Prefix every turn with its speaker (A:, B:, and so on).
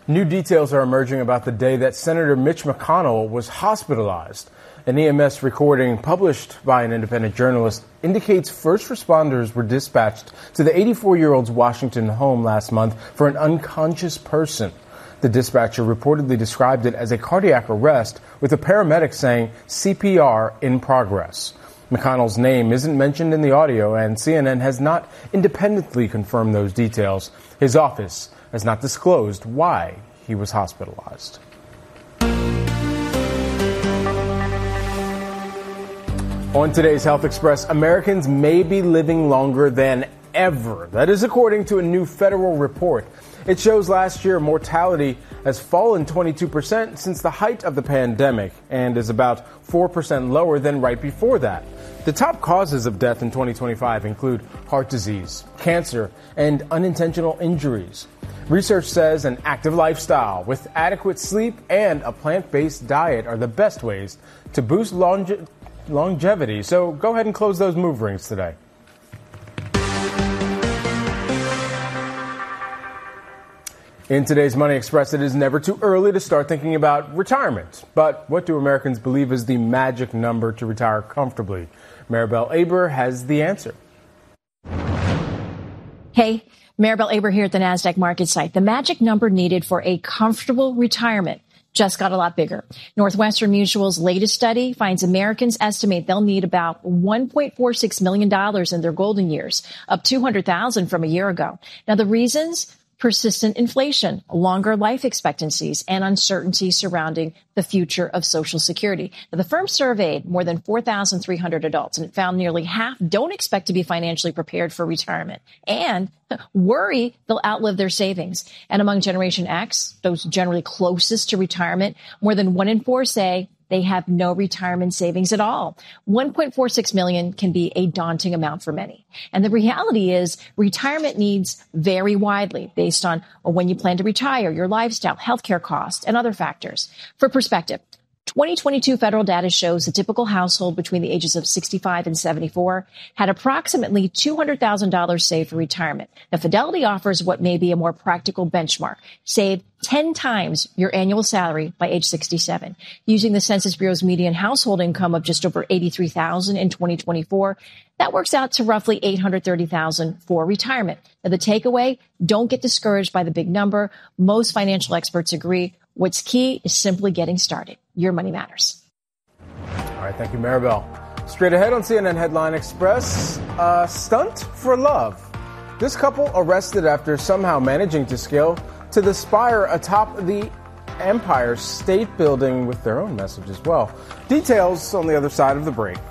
A: New details are emerging about the day that Senator Mitch McConnell was hospitalized. An EMS recording published by an independent journalist indicates first responders were dispatched to the 84-year-old's Washington home last month for an unconscious person. The dispatcher reportedly described it as a cardiac arrest, with a paramedic saying CPR in progress. McConnell's name isn't mentioned in the audio, and CNN has not independently confirmed those details. His office has not disclosed why he was hospitalized. On today's Health Express, Americans may be living longer than ever. That is according to a new federal report. It shows last year mortality has fallen 22% since the height of the pandemic and is about 4% lower than right before that. The top causes of death in 2025 include heart disease, cancer, and unintentional injuries. Research says an active lifestyle with adequate sleep and a plant-based diet are the best ways to boost longevity. So go ahead and close those move rings today. In today's Money Express, it is never too early to start thinking about retirement. But what do Americans believe is the magic number to retire comfortably? Maribel Aber has the answer.
B: Hey, Maribel Aber here at the NASDAQ market site. The magic number needed for a comfortable retirement just got a lot bigger. Northwestern Mutual's latest study finds Americans estimate they'll need about $1.46 million in their golden years, up $200,000 from a year ago. Now, the reasons? Persistent inflation, longer life expectancies, and uncertainty surrounding the future of Social Security. Now, the firm surveyed more than 4,300 adults, and it found nearly half don't expect to be financially prepared for retirement and worry they'll outlive their savings. And among Generation X, those generally closest to retirement, more than 1 in 4 say they have no retirement savings at all. 1.46 million can be a daunting amount for many. And the reality is retirement needs vary widely based on when you plan to retire, your lifestyle, healthcare costs, and other factors. For perspective, 2022 federal data shows a typical household between the ages of 65 and 74 had approximately $200,000 saved for retirement. Now, Fidelity offers what may be a more practical benchmark. Save 10 times your annual salary by age 67. Using the Census Bureau's median household income of just over $83,000 in 2024, that works out to roughly $830,000 for retirement. Now, the takeaway, don't get discouraged by the big number. Most financial experts agree. What's key is simply getting started. Your money matters.
A: All right, thank you, Maribel. Straight ahead on CNN Headline Express, stunt for love. This couple arrested after somehow managing to scale to the spire atop the Empire State Building with their own message as well. Details on the other side of the break.